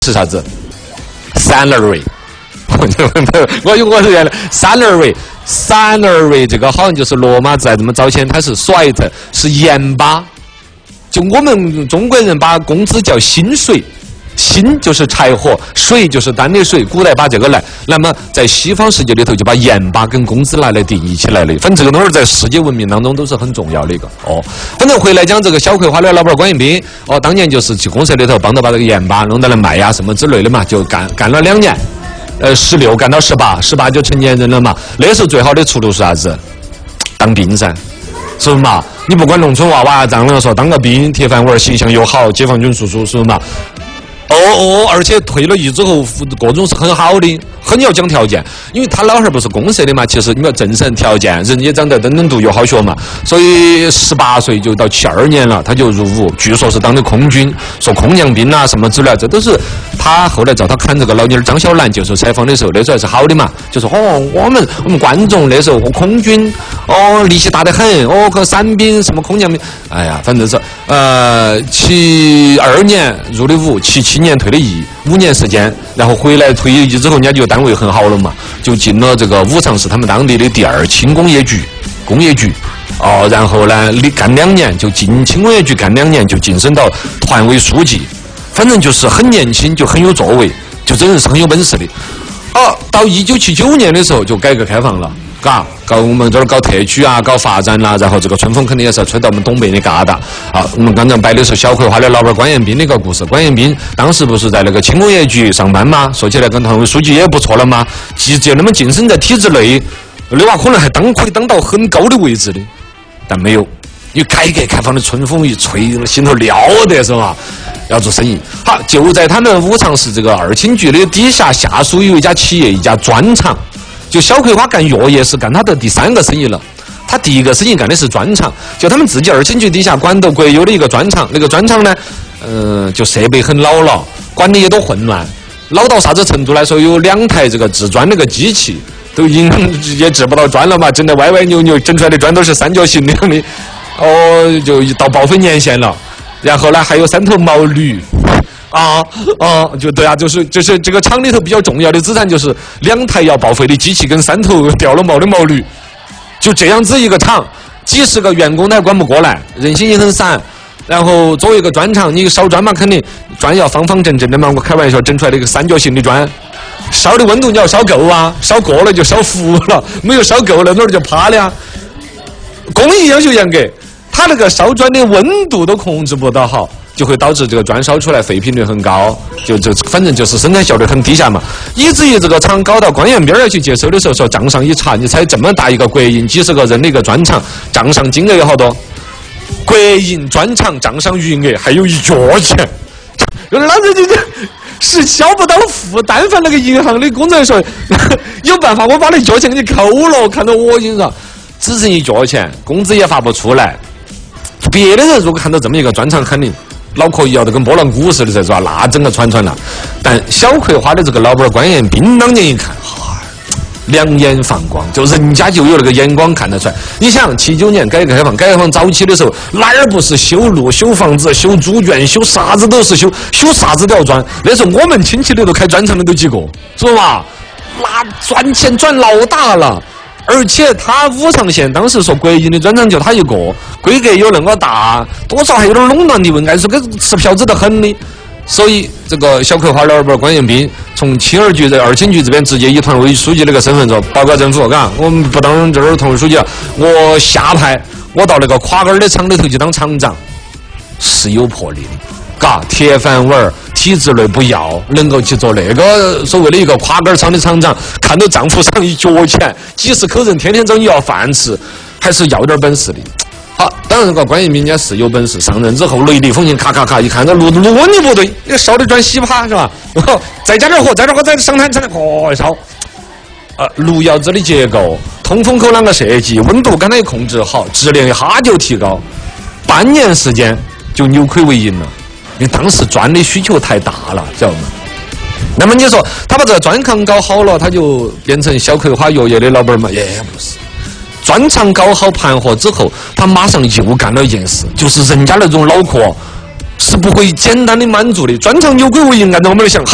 是啥子 ？salary， 我是原来 salary 这个好像就是罗马在这么早前它是甩子是盐巴，就我们中国人把工资叫薪水。薪就是柴火，水就是单的水。古代把这个来，那么在西方世界里头就把盐巴跟工资拿来定义起来了。反正这个东西在世界文明当中都是很重要的一个哦。反正回来讲这个小葵花的老板关彦斌哦，当年就是去公社里头帮他把这个盐巴弄到来卖呀什么之类的嘛，就干了2年，16干到18就成年人了嘛。那时候最好的出路是啥子？当兵噻。是不是嘛？你不管农村娃娃这样说，当个兵，铁饭碗，形象又好，解放军叔叔，是不是嘛？而且退了役之后，各种是很好的，很要讲条件，因为他老汉儿不是公社的嘛，其实你要正审条件，人也长得登读又好学嘛，所以18岁就到72年了，他就入伍，据说是当的空军，说空降兵啊什么之类，这都是他后来找他看这个老妞张小兰接受采访的时候，那时候还是好的嘛，就说我们观众那时候空军力气大得很，和伞兵什么空降兵，哎呀，反正是72年入的伍，77年退的役，5年时间，然后回来退役之后，人家就单位很好了嘛，就进了这个武昌市他们当地的第2轻工业局，然后呢干2年，就进轻工业局干2年，就晋升到团委书记，反正就是很年轻，就很有作为，就真的是很有本事的。到1979年的时候就改革开放了。搞我们这儿搞特区啊，搞发展啦，然后这个春风肯定也是要吹到我们东北的旮瘩。我们刚才摆的是小葵花的老板关彦斌的一个故事。关彦斌当时不是在那个轻工业局上班吗？说起来跟团委书记也不错了嘛。就那么晋升在体制内，那娃可能还可以当到很高的位置的，但没有。因为改革开放的春风一吹，心头了得是吧？要做生意。好，就在他们武昌市这个2轻局的底下，下属有一家企业，一家砖厂。就小葵花干药业是干他的第3个生意了，他第1个生意干的是砖厂，就他们自己2轻局底下管的国有的一个砖厂，那个砖厂呢，就设备很老了，管理也都混乱，老到啥子程度来说，有2台这个制砖那个机器都已经也制不到砖了嘛，整得歪歪扭扭，整出来的砖都是3角形的，就到报废年限了。然后呢，还有3头毛驴。就对啊，就是这个厂里头比较重要的资产就是2台要报废的机器跟3头掉了毛的毛驴，就这样子一个厂，几十个员工都还管不过来，人心也很散。然后作为一个砖厂，你烧砖嘛，肯定砖要方方正正的嘛。我开玩笑，整出来的一个3角形的砖，烧的温度你要烧够啊，烧过了就烧糊了，没有烧够了那儿就趴了呀。工艺要求严格，它那个烧砖的温度都控制不到好。就会导致这个砖烧出来废品率很高，反正就是生产效率很低下嘛，以至于这个厂搞到关彦斌要去接手的时候，说账上一查，你猜这么大一个国营几十个人的一个砖厂，账上金额有好多？国营砖厂账上余额还有1角钱，那是消不到负，但凡那个银行的工作人员说有办法，我把那1角钱给你扣了，看到我心上，只剩1角钱，工资也发不出来。别的人如果看到这么一个砖厂，肯定脑壳摇得跟拨浪鼓似的，是吧？那整个串了。但小葵花的这个老板关彦斌当年一看，两眼放光，就人家就有那个眼光看得出来。你想79年改革开放早期的时候，哪儿不是修路、修房子、修猪圈、修啥子都是修啥子都要砖。那时候我们亲戚里头开砖厂的都几个，是吧？那赚钱赚老大了。而且他武昌县当时说国营的砖厂就他一个，规格有那么大，多少还有点垄断地位，按说跟吃票子得很的。所以这个小葵花老板关彦斌从2轻局这边直接以团委书记那个身份说，报告政府，我们不当这儿团委书记了，我下派我到那个垮杆的厂里头去当厂长，是有魄力的，铁饭碗。体制内不要，能够去做那个所谓的一个垮杆厂的厂长，看到丈夫上1角钱，几十口人天天找你要饭吃，还是要点本事的。好，当然这个关彦斌人家是有本事，上任之后雷厉风行，咔，一看这路温度不对，那烧的砖稀趴是吧？再加点火，再上滩烧。炉窑子的结构、通风口啷个设计、温度刚才控制好，质量一下就提高，半年时间就扭亏为盈了。因为当时砖的需求太大了，知道吗？那么你说他把这个砖厂搞好了，他就变成小葵花药业的老板吗？也不是。砖厂搞好盘活之后，他马上又干了一件事，就是人家那种脑壳是不会简单的满足的。砖厂扭亏为盈，按照我们来想，